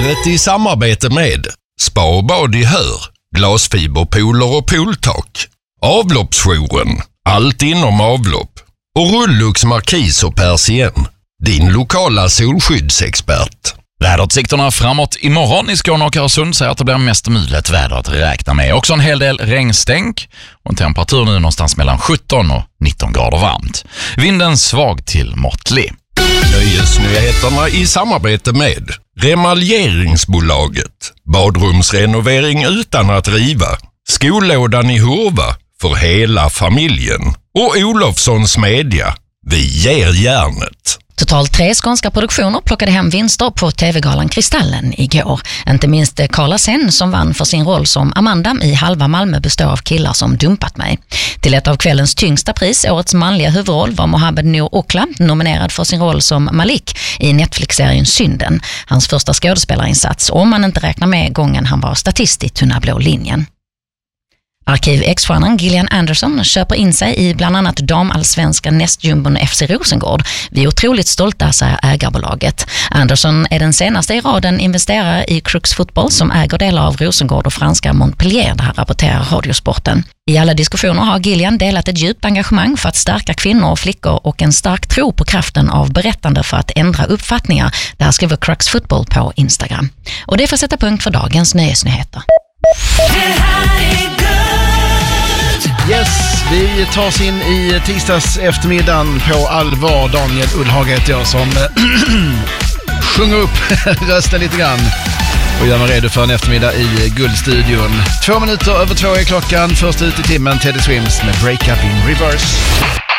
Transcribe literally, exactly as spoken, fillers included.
Vädret i samarbete med Spa och bad i Hör, glasfiberpooler och pooltak, Avloppsjouren, allt inom avlopp och Rullux Markis och Persien, din lokala solskyddsexpert. Väderutsikterna framåt imorgon i Skåne och Öresund säger att det blir mest mulet väder att räkna med. Också en hel del regnstänk och en temperatur nu någonstans mellan sjutton och nitton grader varmt. Vinden svag till måttlig. Nöjesnyheterna i samarbete med Remaljeringsbolaget, badrumsrenovering utan att riva, Skolådan i Hurva för hela familjen och Olofssons Media, vi ger järnet. Totalt tre skånska produktioner plockade hem vinster på tv-galan Kristallen igår. Inte minst Carla Sen som vann för sin roll som Amanda i Halva Malmö består av killar som dumpat mig. Till ett av kvällens tyngsta pris, årets manliga huvudroll, var Mohamed Noor Okla nominerad för sin roll som Malik i Netflix-serien Synden. Hans första skådespelarinsats, om man inte räknar med gången han var statist i Tunna blå linjen. Arkiv-ex-stjärnan Gillian Anderson köper in sig i bland annat damallsvenska nästjumbon F C Rosengård. Vi är otroligt stolta, säger ägarbolaget. Anderson är den senaste i raden investerare i Crux Football som äger delar av Rosengård och franska Montpellier, där rapporterar Radiosporten. I alla diskussioner har Gillian delat ett djupt engagemang för att stärka kvinnor och flickor och en stark tro på kraften av berättande för att ändra uppfattningar. Det här skriver Crux Football på Instagram. Och det får sätta punkt för dagens nöjesnyheter. Yes, vi tar oss in i tisdags eftermiddagen på allvar. Daniel Ullhage heter jag som sjunger upp rösten lite grann och gör mig redo för en eftermiddag i Guldstudion. Två minuter över två är klockan. Först ut i timmen Teddy Swims med Break Up in Reverse.